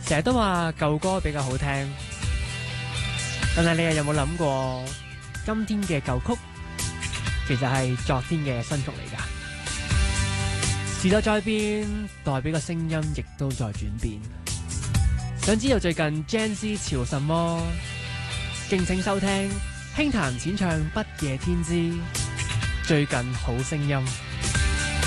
成日都話舊歌比較好聽，但係你又有冇諗過，今天嘅舊曲其實係昨天嘅新曲嚟㗎？時代在變，代表個聲音亦都在轉變。想知道最近 Gen Z 潮什麼？敬請收聽輕談淺唱不夜天之最近好聲音。